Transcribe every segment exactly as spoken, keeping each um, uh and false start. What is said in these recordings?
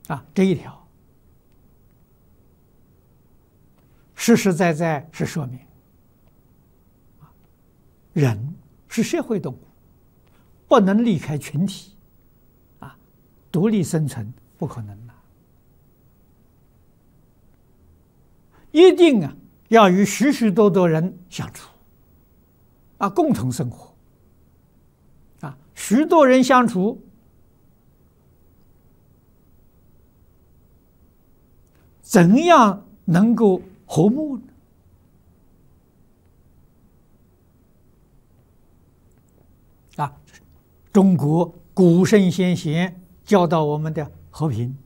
啊，这一条实实在在是说明，人是社会动物，不能离开群体，啊，独立生存不可能的，一定啊要与许许多多人相处，啊，共同生活，啊，许多人相处，怎样能够和睦呢？啊，中国古圣先贤教导我们的和平，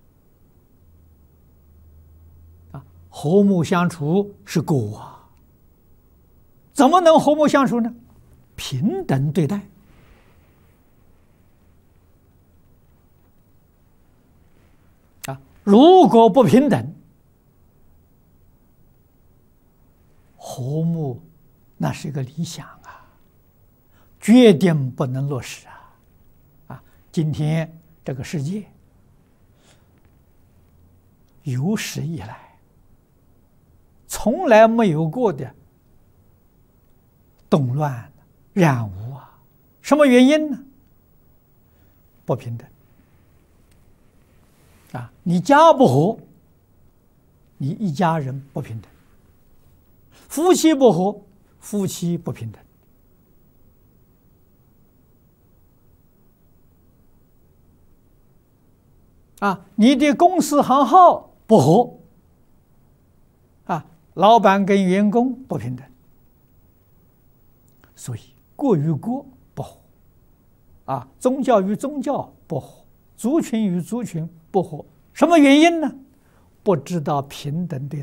啊，和睦相处是果啊。怎么能和睦相处呢？平等对待。啊，如果不平等，和睦那是一个理想啊，决定不能落实啊！啊，今天这个世界有史以来从来没有过的动乱、染污啊！什么原因呢？不平等啊！你家不和，你一家人不平等；夫妻不和，夫妻不平等。啊，你的公司行号不和，啊，老板跟员工不平等，所以国与国不和，啊，宗教与宗教不和，族群与族群不和，什么原因呢？不知道平等对待。